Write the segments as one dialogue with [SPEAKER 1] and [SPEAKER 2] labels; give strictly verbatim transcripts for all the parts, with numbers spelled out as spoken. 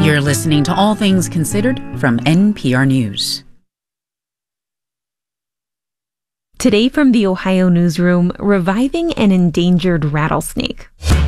[SPEAKER 1] You're listening to All Things Considered from N P R News.
[SPEAKER 2] Today from the Ohio Newsroom, reviving an endangered rattlesnake.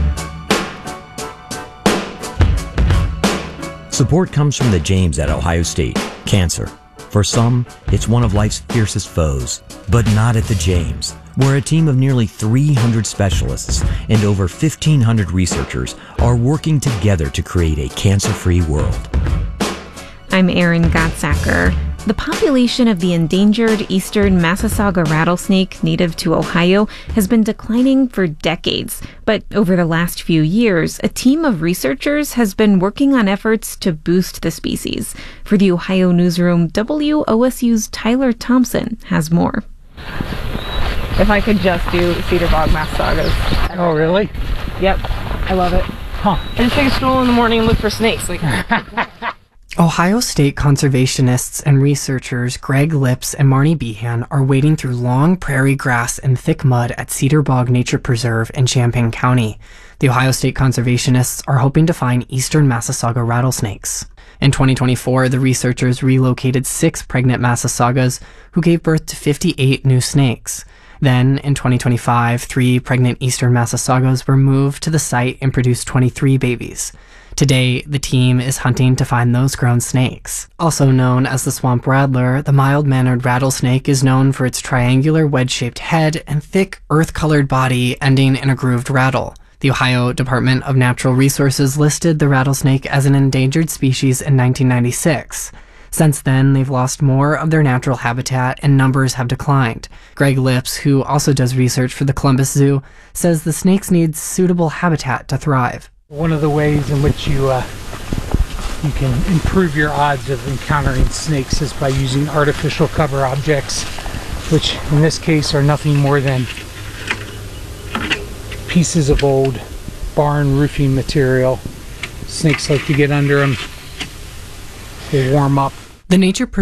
[SPEAKER 3] Support comes from the James at Ohio State. Cancer. For some, it's one of life's fiercest foes, but not at the James, where a team of nearly three hundred specialists and over fifteen hundred researchers are working together to create a cancer-free world.
[SPEAKER 2] I'm Erin Gottsacker. The population of the endangered eastern Massasauga rattlesnake native to Ohio has been declining for decades. But over the last few years, a team of researchers has been working on efforts to boost the species. For the Ohio Newsroom, W O S U's Tyler Thompson has more.
[SPEAKER 4] If I could just do Cedar Bog Massasaugas.
[SPEAKER 5] Oh, really?
[SPEAKER 4] Yep. I love it.
[SPEAKER 5] Huh.
[SPEAKER 4] I just take a stroll in the morning and look for snakes. Like.
[SPEAKER 6] Ohio State conservationists and researchers Greg Lips and Marnie Behan are wading through long prairie grass and thick mud at Cedar Bog Nature Preserve in Champaign County. The Ohio State conservationists are hoping to find eastern Massasauga rattlesnakes. In twenty twenty-four, the researchers relocated six pregnant Massasaugas who gave birth to fifty-eight new snakes. Then, in twenty twenty-five, three pregnant eastern Massasaugas were moved to the site and produced twenty-three babies. Today, the team is hunting to find those grown snakes. Also known as the swamp rattler, the mild-mannered rattlesnake is known for its triangular wedge-shaped head and thick, earth-colored body ending in a grooved rattle. The Ohio Department of Natural Resources listed the rattlesnake as an endangered species in nineteen ninety-six. Since then, they've lost more of their natural habitat and numbers have declined. Greg Lips, who also does research for the Columbus Zoo, says the snakes need suitable habitat to thrive.
[SPEAKER 5] One of the ways in which you uh, you can improve your odds of encountering snakes is by using artificial cover objects, which in this case are nothing more than pieces of old barn roofing material. Snakes like to get under them. They warm up.
[SPEAKER 6] The Nature